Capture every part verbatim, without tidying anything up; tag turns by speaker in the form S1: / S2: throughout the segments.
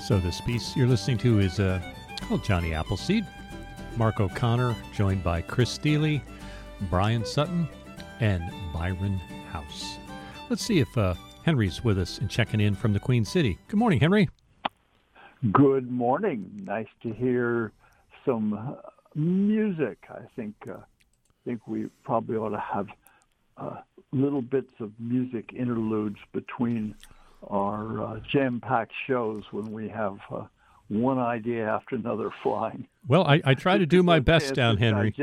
S1: So this piece you're listening to is uh, called Johnny Appleseed. Mark O'Connor, joined by Chris Steele, Brian Sutton, and Byron House. Let's see if uh, Henry's with us and checking in from the Queen City. Good morning, Henry.
S2: Good morning. Nice to hear some uh, music. I think uh, think we probably ought to have uh, little bits of music interludes between our uh, jam-packed shows when we have uh, one idea after another flying.
S1: Well, I, I try to do my best down, Henry.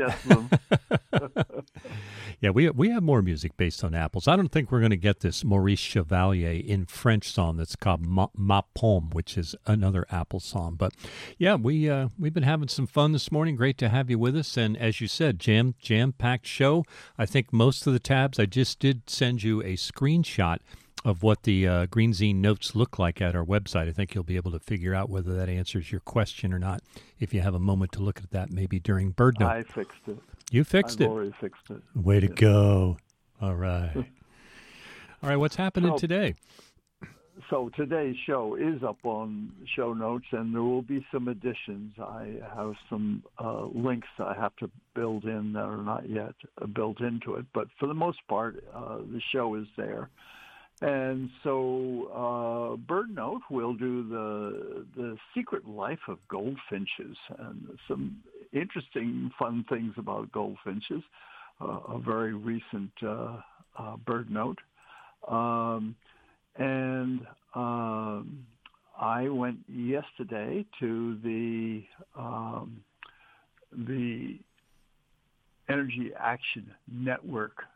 S1: Yeah, we we have more music based on apples. I don't think we're going to get this Maurice Chevalier in French song that's called Ma, Ma Pomme, which is another apple song. But yeah, we uh, we've been having some fun this morning. Great to have you with us. And as you said, jam jam packed show. I think most of the tabs. I just did send you a screenshot of what the uh, Green Zine notes look like at our website. I think you'll be able to figure out whether that answers your question or not. If you have a moment to look at that, maybe during Bird Note.
S2: I fixed it.
S1: You fixed
S2: I've
S1: it.
S2: already fixed it.
S1: Way to go. All right. All right, what's happening
S2: so,
S1: today?
S2: So today's show is up on show notes, and there will be some additions. I have some uh, links I have to build in that are not yet built into it. But for the most part, uh, the show is there. And so uh, Bird Note will do the the secret life of goldfinches and some interesting, fun things about goldfinches, uh, a very recent uh, uh, Bird Note. Um, and um, I went yesterday to the um, the Energy Action Network